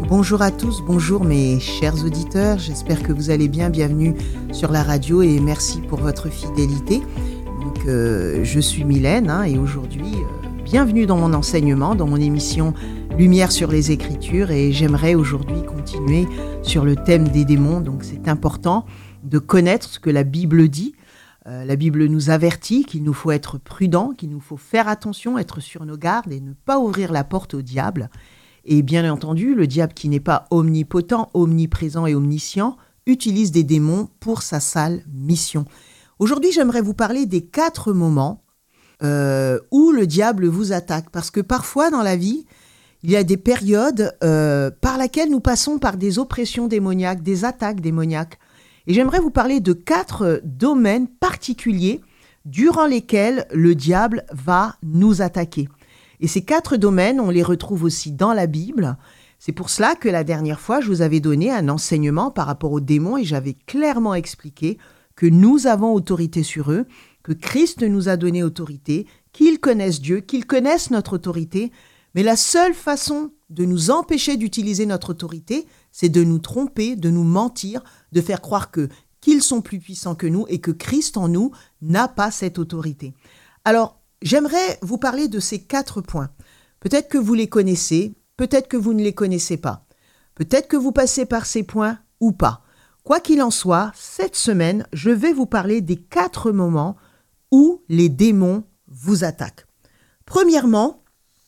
Bonjour à tous, bonjour mes chers auditeurs, j'espère que vous allez bien, bienvenue sur la radio et merci pour votre fidélité. Je suis Mylène et aujourd'hui, bienvenue dans mon enseignement, dans mon émission Lumière sur les Écritures et j'aimerais aujourd'hui continuer sur le thème des démons. Donc c'est important de connaître ce que la Bible dit. La Bible nous avertit qu'il nous faut être prudent, qu'il nous faut faire attention, être sur nos gardes et ne pas ouvrir la porte au diable. Et bien entendu, le diable qui n'est pas omnipotent, omniprésent et omniscient, utilise des démons pour sa sale mission. Aujourd'hui, j'aimerais vous parler des 4 moments où le diable vous attaque. Parce que parfois dans la vie, il y a des périodes par lesquelles nous passons par des oppressions démoniaques, des attaques démoniaques. Et j'aimerais vous parler de 4 domaines particuliers durant lesquels le diable va nous attaquer. Et ces 4 domaines, on les retrouve aussi dans la Bible. C'est pour cela que la dernière fois, je vous avais donné un enseignement par rapport aux démons et j'avais clairement expliqué que nous avons autorité sur eux, que Christ nous a donné autorité, qu'ils connaissent Dieu, qu'ils connaissent notre autorité. Mais la seule façon de nous empêcher d'utiliser notre autorité, c'est de nous tromper, de nous mentir, de faire croire qu'ils sont plus puissants que nous et que Christ en nous n'a pas cette autorité. Alors, j'aimerais vous parler de ces 4 points. Peut-être que vous les connaissez, peut-être que vous ne les connaissez pas. Peut-être que vous passez par ces points ou pas. Quoi qu'il en soit, cette semaine, je vais vous parler des 4 moments où les démons vous attaquent. Premièrement,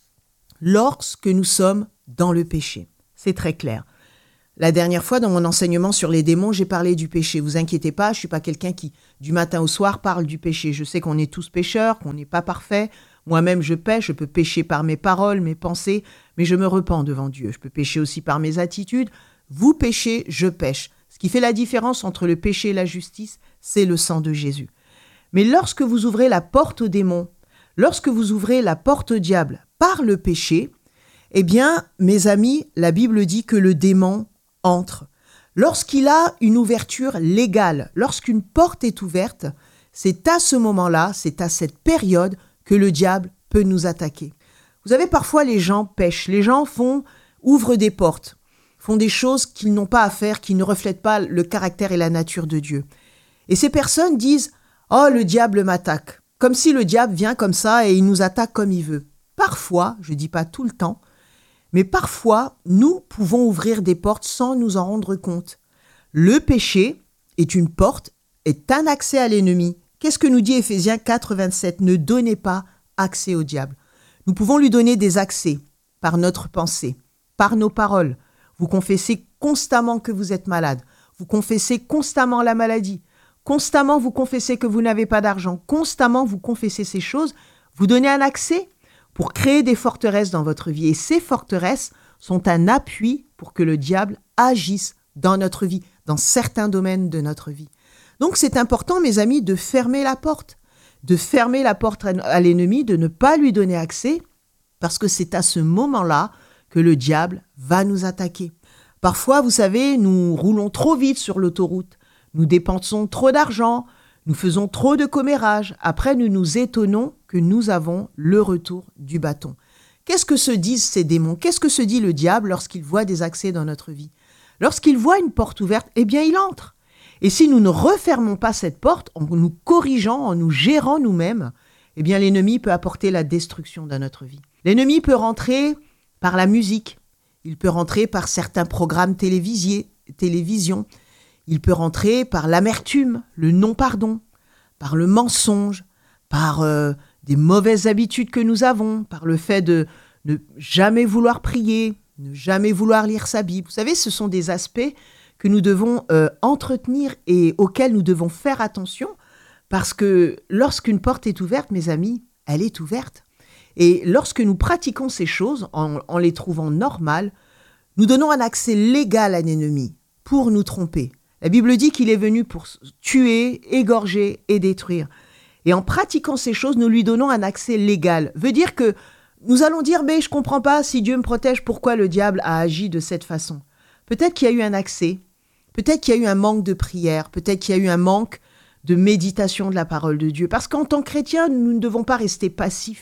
lorsque nous sommes dans le péché. C'est très clair. La dernière fois, dans mon enseignement sur les démons, j'ai parlé du péché. Vous inquiétez pas, je ne suis pas quelqu'un qui, du matin au soir, parle du péché. Je sais qu'on est tous pécheurs, qu'on n'est pas parfait. Moi-même, je pêche. Je peux pécher par mes paroles, mes pensées, mais je me repens devant Dieu. Je peux pécher aussi par mes attitudes. Vous péchez, je pêche. Ce qui fait la différence entre le péché et la justice, c'est le sang de Jésus. Mais lorsque vous ouvrez la porte aux démons, lorsque vous ouvrez la porte au diable par le péché, eh bien, mes amis, la Bible dit que le démon entre. Lorsqu'il a une ouverture légale, lorsqu'une porte est ouverte, c'est à ce moment-là, c'est à cette période que le diable peut nous attaquer. Vous savez, parfois les gens pêchent, les gens ouvrent des portes, font des choses qu'ils n'ont pas à faire, qui ne reflètent pas le caractère et la nature de Dieu. Et ces personnes disent « Oh, le diable m'attaque », comme si le diable vient comme ça et il nous attaque comme il veut. Parfois, je ne dis pas tout le temps, mais parfois, nous pouvons ouvrir des portes sans nous en rendre compte. Le péché est une porte, est un accès à l'ennemi. Qu'est-ce que nous dit Éphésiens 4, 27 ? Ne donnez pas accès au diable. Nous pouvons lui donner des accès par notre pensée, par nos paroles. Vous confessez constamment que vous êtes malade. Vous confessez constamment la maladie. Constamment, vous confessez que vous n'avez pas d'argent. Constamment, vous confessez ces choses. Vous donnez un accès pour créer des forteresses dans votre vie. Et ces forteresses sont un appui pour que le diable agisse dans notre vie, dans certains domaines de notre vie. Donc c'est important, mes amis, de fermer la porte à l'ennemi, de ne pas lui donner accès, parce que c'est à ce moment-là que le diable va nous attaquer. Parfois, vous savez, nous roulons trop vite sur l'autoroute, nous dépensons trop d'argent, nous faisons trop de commérage. Après, nous nous étonnons que nous avons le retour du bâton. Qu'est-ce que se disent ces démons ? Qu'est-ce que se dit le diable lorsqu'il voit des accès dans notre vie ? Lorsqu'il voit une porte ouverte, eh bien, il entre. Et si nous ne refermons pas cette porte, en nous corrigeant, en nous gérant nous-mêmes, eh bien, l'ennemi peut apporter la destruction dans notre vie. L'ennemi peut rentrer par la musique. Il peut rentrer par certains programmes télévision. Il peut rentrer par l'amertume, le non-pardon, par le mensonge, par des mauvaises habitudes que nous avons, par le fait de ne jamais vouloir prier, ne jamais vouloir lire sa Bible. Vous savez, ce sont des aspects que nous devons entretenir et auxquels nous devons faire attention parce que lorsqu'une porte est ouverte, mes amis, elle est ouverte. Et lorsque nous pratiquons ces choses en les trouvant normales, nous donnons un accès légal à l'ennemi pour nous tromper. La Bible dit qu'il est venu pour tuer, égorger et détruire. Et en pratiquant ces choses, nous lui donnons un accès légal. Veut dire que nous allons dire « mais je ne comprends pas, si Dieu me protège, pourquoi le diable a agi de cette façon ?» Peut-être qu'il y a eu un accès, peut-être qu'il y a eu un manque de prière, peut-être qu'il y a eu un manque de méditation de la parole de Dieu. Parce qu'en tant que chrétiens, nous ne devons pas rester passifs.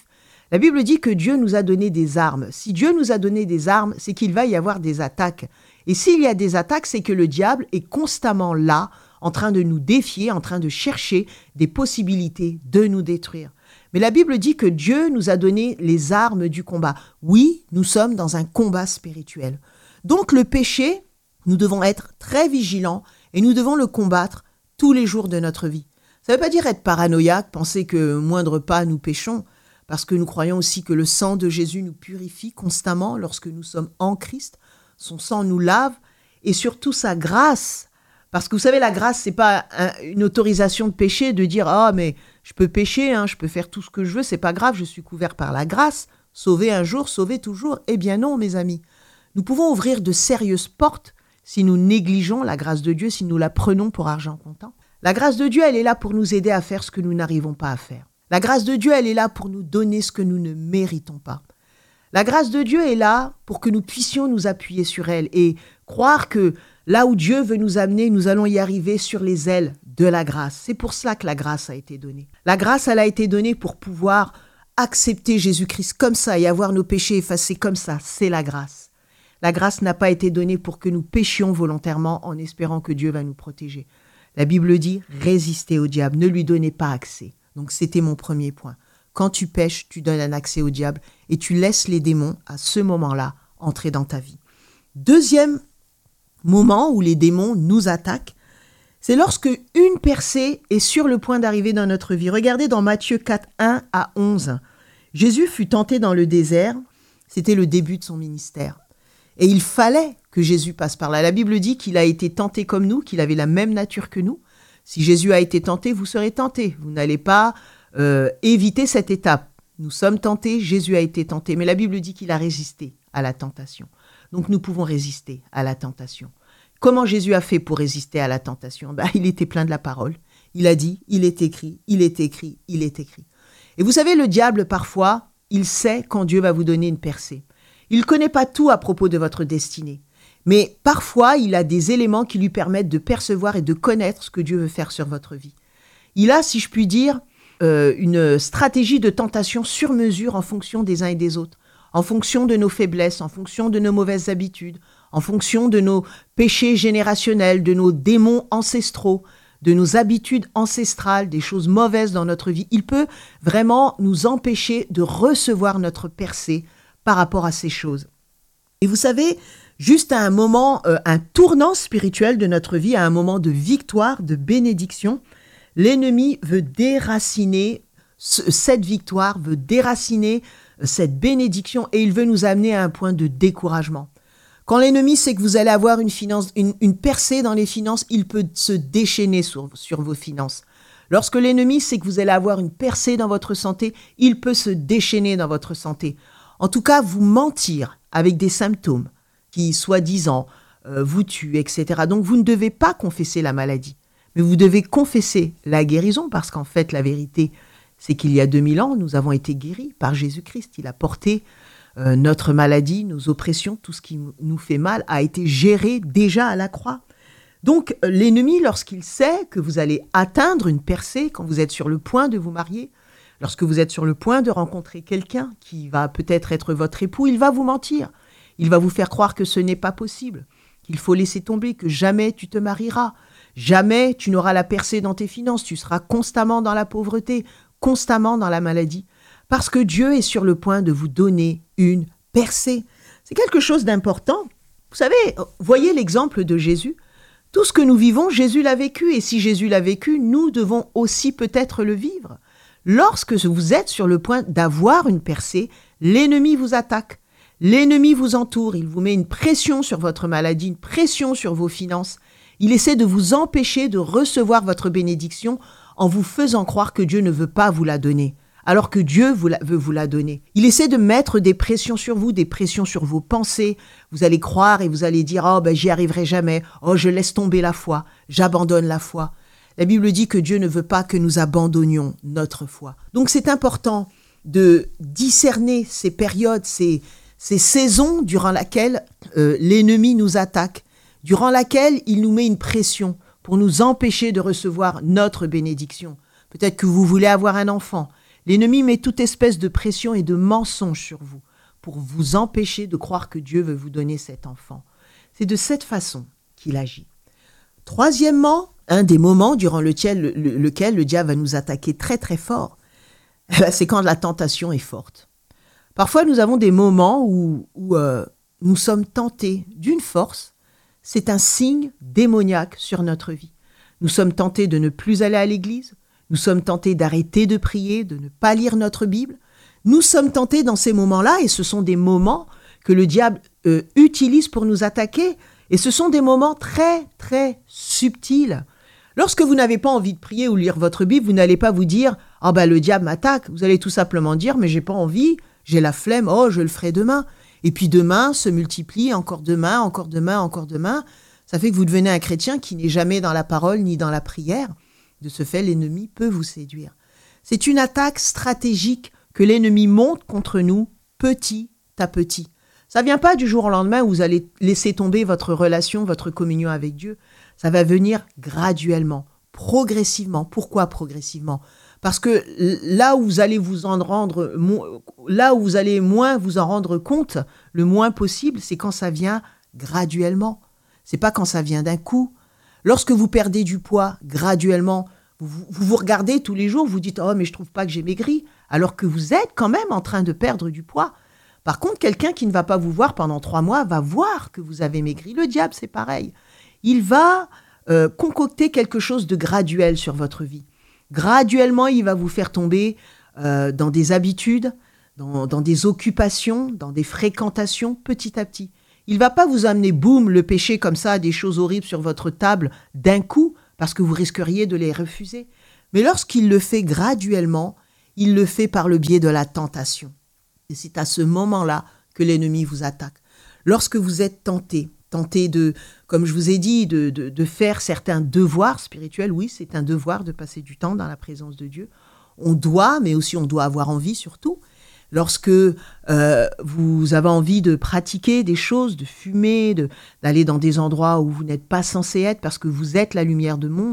La Bible dit que Dieu nous a donné des armes. Si Dieu nous a donné des armes, c'est qu'il va y avoir des attaques. Et s'il y a des attaques, c'est que le diable est constamment là, en train de nous défier, en train de chercher des possibilités de nous détruire. Mais la Bible dit que Dieu nous a donné les armes du combat. Oui, nous sommes dans un combat spirituel. Donc le péché, nous devons être très vigilants et nous devons le combattre tous les jours de notre vie. Ça ne veut pas dire être paranoïaque, penser que moindre pas nous péchons, parce que nous croyons aussi que le sang de Jésus nous purifie constamment lorsque nous sommes en Christ. Son sang nous lave et surtout sa grâce. Parce que vous savez, la grâce, c'est pas une autorisation de pécher, de dire « Ah, mais je peux pécher, je peux faire tout ce que je veux, c'est pas grave, je suis couvert par la grâce. Sauver un jour, sauver toujours. » Eh bien non, mes amis. Nous pouvons ouvrir de sérieuses portes si nous négligeons la grâce de Dieu, si nous la prenons pour argent comptant. La grâce de Dieu, elle est là pour nous aider à faire ce que nous n'arrivons pas à faire. La grâce de Dieu, elle est là pour nous donner ce que nous ne méritons pas. La grâce de Dieu est là pour que nous puissions nous appuyer sur elle et croire que là où Dieu veut nous amener, nous allons y arriver sur les ailes de la grâce. C'est pour cela que la grâce a été donnée. La grâce, elle a été donnée pour pouvoir accepter Jésus-Christ comme ça et avoir nos péchés effacés comme ça. C'est la grâce. La grâce n'a pas été donnée pour que nous péchions volontairement en espérant que Dieu va nous protéger. La Bible dit « Résistez au diable, ne lui donnez pas accès ». Donc c'était mon premier point. Quand tu pèches, tu donnes un accès au diable et tu laisses les démons, à ce moment-là, entrer dans ta vie. Deuxième moment où les démons nous attaquent, c'est lorsque une percée est sur le point d'arriver dans notre vie. Regardez dans Matthieu 4, 1 à 11. Jésus fut tenté dans le désert, c'était le début de son ministère. Et il fallait que Jésus passe par là. La Bible dit qu'il a été tenté comme nous, qu'il avait la même nature que nous. Si Jésus a été tenté, vous serez tenté. Vous n'allez pas éviter cette étape. Nous sommes tentés, Jésus a été tenté. Mais la Bible dit qu'il a résisté à la tentation. Donc nous pouvons résister à la tentation. Comment Jésus a fait pour résister à la tentation ? Il était plein de la parole. Il a dit, il est écrit, il est écrit, il est écrit. Et vous savez, le diable, parfois, il sait quand Dieu va vous donner une percée. Il ne connaît pas tout à propos de votre destinée. Mais parfois, il a des éléments qui lui permettent de percevoir et de connaître ce que Dieu veut faire sur votre vie. Il a, si je puis dire, une stratégie de tentation sur mesure en fonction des uns et des autres, en fonction de nos faiblesses, en fonction de nos mauvaises habitudes, en fonction de nos péchés générationnels, de nos démons ancestraux, de nos habitudes ancestrales, des choses mauvaises dans notre vie. Il peut vraiment nous empêcher de recevoir notre percée par rapport à ces choses. Et vous savez, juste à un moment, un tournant spirituel de notre vie, à un moment de victoire, de bénédiction, l'ennemi veut déraciner cette victoire, veut déraciner cette bénédiction et il veut nous amener à un point de découragement. Quand l'ennemi sait que vous allez avoir une percée dans les finances, il peut se déchaîner sur vos finances. Lorsque l'ennemi sait que vous allez avoir une percée dans votre santé, il peut se déchaîner dans votre santé. En tout cas, vous mentir avec des symptômes qui, soi-disant, vous tuent, etc. Donc, vous ne devez pas confesser la maladie, mais vous devez confesser la guérison parce qu'en fait, la vérité, c'est qu'il y a 2000 ans, nous avons été guéris par Jésus-Christ. Il a porté notre maladie, nos oppressions, tout ce qui nous fait mal a été géré déjà à la croix. Donc, l'ennemi, lorsqu'il sait que vous allez atteindre une percée quand vous êtes sur le point de vous marier, lorsque vous êtes sur le point de rencontrer quelqu'un qui va peut-être être votre époux, il va vous mentir. Il va vous faire croire que ce n'est pas possible, qu'il faut laisser tomber, que jamais tu te marieras, jamais tu n'auras la percée dans tes finances, tu seras constamment dans la pauvreté, constamment dans la maladie, parce que Dieu est sur le point de vous donner une percée. C'est quelque chose d'important. Vous savez, voyez l'exemple de Jésus. Tout ce que nous vivons, Jésus l'a vécu, et si Jésus l'a vécu, nous devons aussi peut-être le vivre. Lorsque vous êtes sur le point d'avoir une percée, l'ennemi vous attaque. L'ennemi vous entoure, il vous met une pression sur votre maladie, une pression sur vos finances. Il essaie de vous empêcher de recevoir votre bénédiction en vous faisant croire que Dieu ne veut pas vous la donner, alors que Dieu veut vous la donner. Il essaie de mettre des pressions sur vous, des pressions sur vos pensées. Vous allez croire et vous allez dire « Oh, j'y arriverai jamais. Oh, je laisse tomber la foi. J'abandonne la foi. » La Bible dit que Dieu ne veut pas que nous abandonnions notre foi. Donc, c'est important de discerner ces périodes, ces saisons durant lesquelles l'ennemi nous attaque, durant laquelle il nous met une pression pour nous empêcher de recevoir notre bénédiction. Peut-être que vous voulez avoir un enfant. L'ennemi met toute espèce de pression et de mensonge sur vous pour vous empêcher de croire que Dieu veut vous donner cet enfant. C'est de cette façon qu'il agit. Troisièmement, un des moments durant lequel le diable va nous attaquer très très fort, c'est quand la tentation est forte. Parfois, nous avons des moments où nous sommes tentés d'une force. C'est un signe démoniaque sur notre vie. Nous sommes tentés de ne plus aller à l'église. Nous sommes tentés d'arrêter de prier, de ne pas lire notre Bible. Nous sommes tentés dans ces moments-là, et ce sont des moments que le diable utilise pour nous attaquer. Et ce sont des moments très, très subtils. Lorsque vous n'avez pas envie de prier ou lire votre Bible, vous n'allez pas vous dire « Ah ben le diable m'attaque ». Vous allez tout simplement dire « Mais j'ai pas envie, j'ai la flemme, oh je le ferai demain ». Et puis demain se multiplie, encore demain, encore demain, encore demain. Ça fait que vous devenez un chrétien qui n'est jamais dans la parole ni dans la prière. De ce fait, l'ennemi peut vous séduire. C'est une attaque stratégique que l'ennemi monte contre nous petit à petit. Ça ne vient pas du jour au lendemain où vous allez laisser tomber votre relation, votre communion avec Dieu. Ça va venir graduellement, progressivement. Pourquoi progressivement ? Parce que là où vous allez moins vous en rendre compte, le moins possible, c'est quand ça vient graduellement. C'est pas quand ça vient d'un coup. Lorsque vous perdez du poids graduellement, vous regardez tous les jours, vous dites « Oh, mais je trouve pas que j'ai maigri », alors que vous êtes quand même en train de perdre du poids. Par contre, quelqu'un qui ne va pas vous voir pendant 3 mois va voir que vous avez maigri. Le diable, c'est pareil. Il va concocter quelque chose de graduel sur votre vie. Graduellement, il va vous faire tomber dans des habitudes, dans des occupations, dans des fréquentations, petit à petit. Il ne va pas vous amener, boum, le péché comme ça, des choses horribles sur votre table d'un coup, parce que vous risqueriez de les refuser. Mais lorsqu'il le fait graduellement, il le fait par le biais de la tentation. Et c'est à ce moment-là que l'ennemi vous attaque. Lorsque vous êtes tenté de, comme je vous ai dit, de faire certains devoirs spirituels, oui, c'est un devoir de passer du temps dans la présence de Dieu. On doit, mais aussi on doit avoir envie surtout. Lorsque vous avez envie de pratiquer des choses, de fumer, d'aller dans des endroits où vous n'êtes pas censé être parce que vous êtes la lumière du monde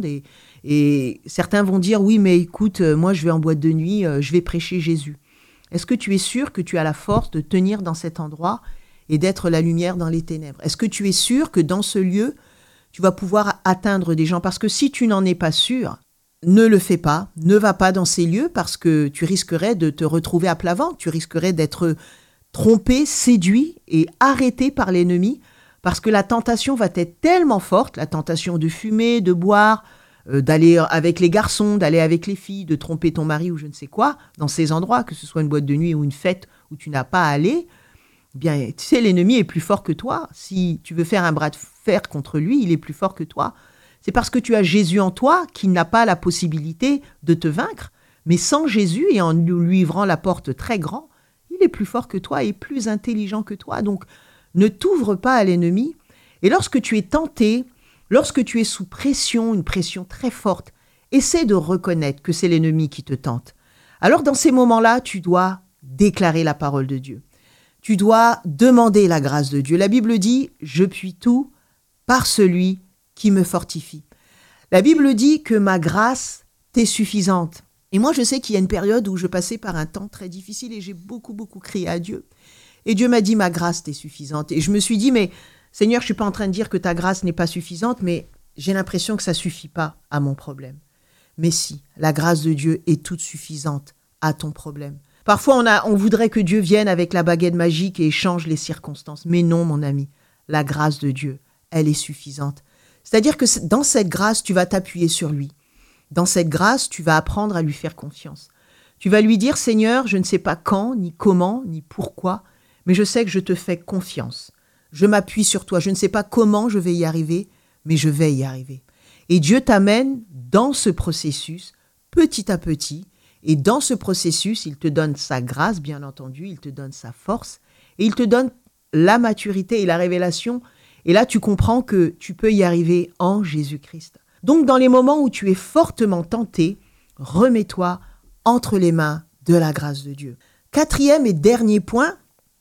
et certains vont dire « Oui, mais écoute, moi je vais en boîte de nuit, je vais prêcher Jésus ». Est-ce que tu es sûr que tu as la force de tenir dans cet endroit et d'être la lumière dans les ténèbres? Est-ce que tu es sûr que dans ce lieu, tu vas pouvoir atteindre des gens? Parce que si tu n'en es pas sûr, ne le fais pas, ne va pas dans ces lieux parce que tu risquerais de te retrouver à plat ventre, tu risquerais d'être trompé, séduit et arrêté par l'ennemi parce que la tentation va être tellement forte, la tentation de fumer, de boire, d'aller avec les garçons, d'aller avec les filles, de tromper ton mari ou je ne sais quoi, dans ces endroits, que ce soit une boîte de nuit ou une fête où tu n'as pas à aller, eh bien, tu sais, l'ennemi est plus fort que toi. Si tu veux faire un bras de fer contre lui, il est plus fort que toi. C'est parce que tu as Jésus en toi qu'il n'a pas la possibilité de te vaincre. Mais sans Jésus et en lui ouvrant la porte très grand, il est plus fort que toi et plus intelligent que toi. Donc, ne t'ouvre pas à l'ennemi. Et lorsque tu es tenté, lorsque tu es sous pression, une pression très forte, essaie de reconnaître que c'est l'ennemi qui te tente. Alors, dans ces moments-là, tu dois déclarer la parole de Dieu. Tu dois demander la grâce de Dieu. La Bible dit « Je puis tout par celui qui me fortifie ». La Bible dit que ma grâce t'est suffisante. Et moi, je sais qu'il y a une période où je passais par un temps très difficile et j'ai beaucoup crié à Dieu. Et Dieu m'a dit « Ma grâce t'est suffisante ». Et je me suis dit « Mais Seigneur, je ne suis pas en train de dire que ta grâce n'est pas suffisante, mais j'ai l'impression que ça ne suffit pas à mon problème. » Mais si, la grâce de Dieu est toute suffisante à ton problème. Parfois, on voudrait que Dieu vienne avec la baguette magique et change les circonstances. Mais non, mon ami, la grâce de Dieu, elle est suffisante. C'est-à-dire que dans cette grâce, tu vas t'appuyer sur lui. Dans cette grâce, tu vas apprendre à lui faire confiance. Tu vas lui dire, Seigneur, je ne sais pas quand, ni comment, ni pourquoi, mais je sais que je te fais confiance. Je m'appuie sur toi. Je ne sais pas comment je vais y arriver, mais je vais y arriver. Et Dieu t'amène dans ce processus, petit à petit. Et dans ce processus, il te donne sa grâce, bien entendu, il te donne sa force, et il te donne la maturité et la révélation. Et là, tu comprends que tu peux y arriver en Jésus-Christ. Donc, dans les moments où tu es fortement tenté, remets-toi entre les mains de la grâce de Dieu. 4e et dernier point,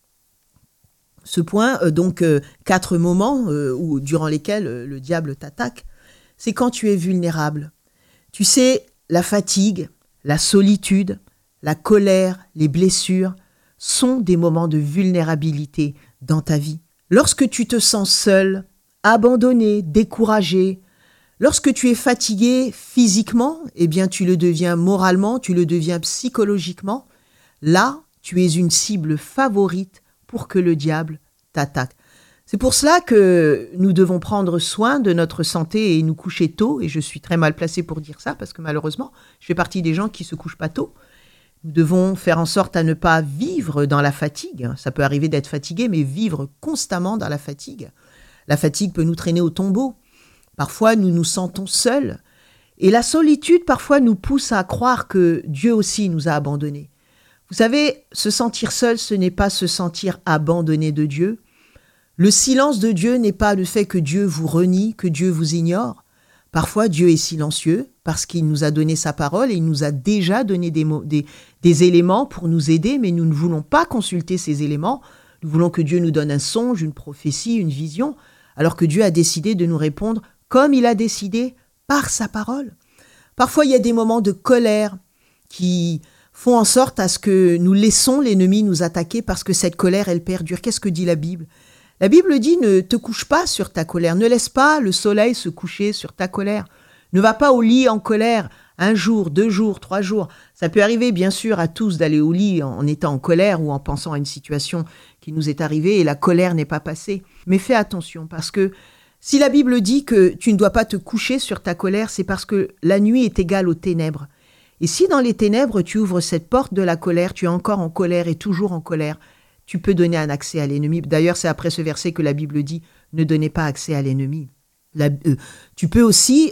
ce point, 4 moments durant lesquels le diable t'attaque, c'est quand tu es vulnérable. Tu sais, la fatigue, la solitude, la colère, les blessures sont des moments de vulnérabilité dans ta vie. Lorsque tu te sens seul, abandonné, découragé, lorsque tu es fatigué physiquement, eh bien tu le deviens moralement, tu le deviens psychologiquement. Là, tu es une cible favorite pour que le diable t'attaque. C'est pour cela que nous devons prendre soin de notre santé et nous coucher tôt. Et je suis très mal placée pour dire ça parce que malheureusement, je fais partie des gens qui ne se couchent pas tôt. Nous devons faire en sorte à ne pas vivre dans la fatigue. Ça peut arriver d'être fatigué, mais vivre constamment dans la fatigue. La fatigue peut nous traîner au tombeau. Parfois, nous nous sentons seuls. Et la solitude, parfois, nous pousse à croire que Dieu aussi nous a abandonnés. Vous savez, se sentir seul, ce n'est pas se sentir abandonné de Dieu. Le silence de Dieu n'est pas le fait que Dieu vous renie, que Dieu vous ignore. Parfois, Dieu est silencieux parce qu'il nous a donné sa parole et il nous a déjà donné des éléments pour nous aider, mais nous ne voulons pas consulter ces éléments. Nous voulons que Dieu nous donne un songe, une prophétie, une vision, alors que Dieu a décidé de nous répondre comme il a décidé par sa parole. Parfois, il y a des moments de colère qui font en sorte à ce que nous laissons l'ennemi nous attaquer parce que cette colère, elle perdure. Qu'est-ce que dit la Bible ? La Bible dit, ne te couche pas sur ta colère, ne laisse pas le soleil se coucher sur ta colère. Ne va pas au lit en colère, 1 jour, 2 jours, 3 jours. Ça peut arriver bien sûr à tous d'aller au lit en étant en colère ou en pensant à une situation qui nous est arrivée et la colère n'est pas passée. Mais fais attention parce que si la Bible dit que tu ne dois pas te coucher sur ta colère, c'est parce que la nuit est égale aux ténèbres. Et si dans les ténèbres tu ouvres cette porte de la colère, tu es encore en colère et toujours en colère, tu peux donner un accès à l'ennemi. D'ailleurs, c'est après ce verset que la Bible dit « Ne donnez pas accès à l'ennemi ». Tu peux aussi,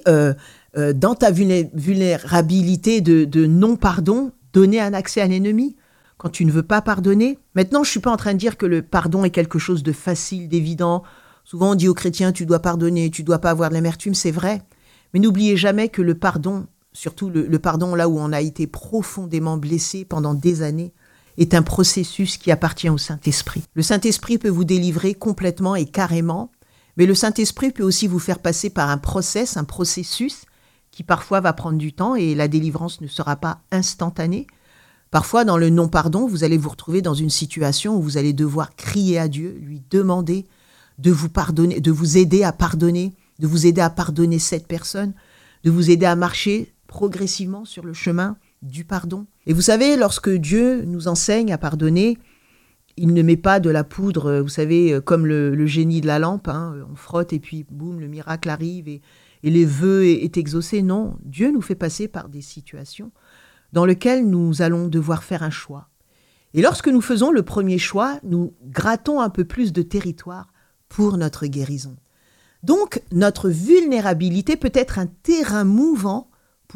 dans ta vulnérabilité de non-pardon, donner un accès à l'ennemi. Quand tu ne veux pas pardonner. Maintenant, je ne suis pas en train de dire que le pardon est quelque chose de facile, d'évident. Souvent, on dit aux chrétiens « Tu dois pardonner, tu ne dois pas avoir de l'amertume ». C'est vrai. Mais n'oubliez jamais que le pardon, surtout le pardon là où on a été profondément blessé pendant des années, est un processus qui appartient au Saint-Esprit. Le Saint-Esprit peut vous délivrer complètement et carrément, mais le Saint-Esprit peut aussi vous faire passer par un processus qui parfois va prendre du temps et la délivrance ne sera pas instantanée. Parfois, dans le non-pardon, vous allez vous retrouver dans une situation où vous allez devoir crier à Dieu, lui demander de vous pardonner, de vous aider à pardonner, de vous aider à pardonner cette personne, de vous aider à marcher progressivement sur le chemin du pardon. Et vous savez, lorsque Dieu nous enseigne à pardonner, il ne met pas de la poudre, vous savez, comme le génie de la lampe, on frotte et puis boum, le miracle arrive et les vœux est exaucé. Non, Dieu nous fait passer par des situations dans lesquelles nous allons devoir faire un choix. Et lorsque nous faisons le premier choix, nous grattons un peu plus de territoire pour notre guérison. Donc, notre vulnérabilité peut être un terrain mouvant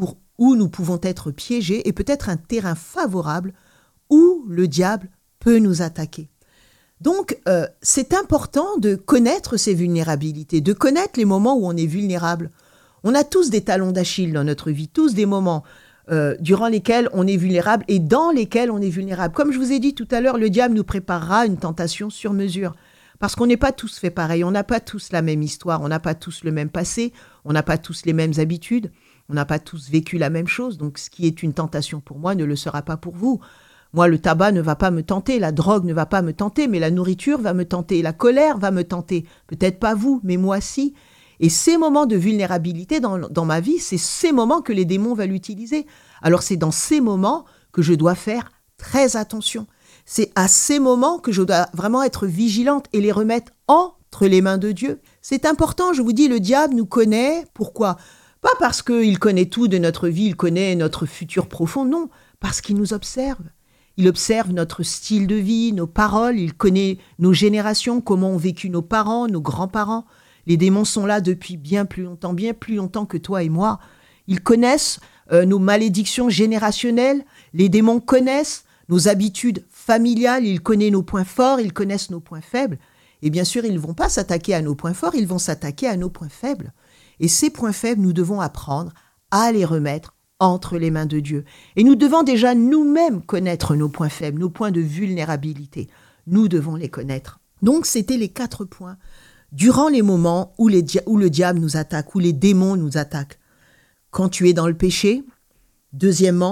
où nous pouvons être piégés et peut-être un terrain favorable où le diable peut nous attaquer. Donc, c'est important de connaître ces vulnérabilités, de connaître les moments où on est vulnérable. On a tous des talons d'Achille dans notre vie, tous des moments durant lesquels on est vulnérable et dans lesquels on est vulnérable. Comme je vous ai dit tout à l'heure, le diable nous préparera une tentation sur mesure. Parce qu'on n'est pas tous fait pareil, on n'a pas tous la même histoire, on n'a pas tous le même passé, on n'a pas tous les mêmes habitudes. On n'a pas tous vécu la même chose, donc ce qui est une tentation pour moi ne le sera pas pour vous. Moi, le tabac ne va pas me tenter, la drogue ne va pas me tenter, mais la nourriture va me tenter, la colère va me tenter. Peut-être pas vous, mais moi si. Et ces moments de vulnérabilité dans ma vie, c'est ces moments que les démons veulent utiliser. Alors c'est dans ces moments que je dois faire très attention. C'est à ces moments que je dois vraiment être vigilante et les remettre entre les mains de Dieu. C'est important, je vous dis, le diable nous connaît. Pourquoi ? Pas parce qu'il connaît tout de notre vie, il connaît notre futur profond, non, parce qu'il nous observe. Il observe notre style de vie, nos paroles, il connaît nos générations, comment ont vécu nos parents, nos grands-parents. Les démons sont là depuis bien plus longtemps que toi et moi. Ils connaissent nos malédictions générationnelles, les démons connaissent nos habitudes familiales, ils connaissent nos points forts, ils connaissent nos points faibles. Et bien sûr, ils ne vont pas s'attaquer à nos points forts, ils vont s'attaquer à nos points faibles. Et ces points faibles, nous devons apprendre à les remettre entre les mains de Dieu. Et nous devons déjà nous-mêmes connaître nos points faibles, nos points de vulnérabilité. Nous devons les connaître. Donc, c'était les 4 points. Durant les moments où le diable nous attaque, où les démons nous attaquent. Quand tu es dans le péché. Deuxièmement,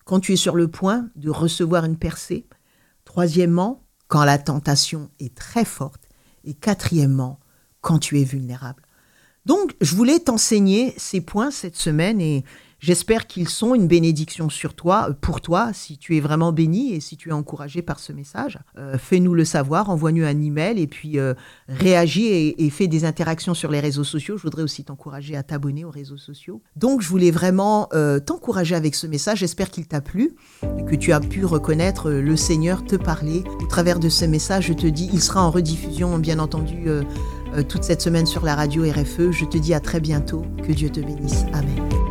quand tu es sur le point de recevoir une percée. Troisièmement, quand la tentation est très forte. Et quatrièmement, quand tu es vulnérable. Donc, je voulais t'enseigner ces points cette semaine et j'espère qu'ils sont une bénédiction pour toi, si tu es vraiment béni et si tu es encouragé par ce message. Fais-nous le savoir, envoie-nous un email et puis réagis et fais des interactions sur les réseaux sociaux. Je voudrais aussi t'encourager à t'abonner aux réseaux sociaux. Donc, je voulais vraiment t'encourager avec ce message. J'espère qu'il t'a plu et que tu as pu reconnaître le Seigneur te parler. Au travers de ce message, je te dis, il sera en rediffusion, bien entendu, toute cette semaine sur la radio RFE. Je te dis à très bientôt. Que Dieu te bénisse. Amen.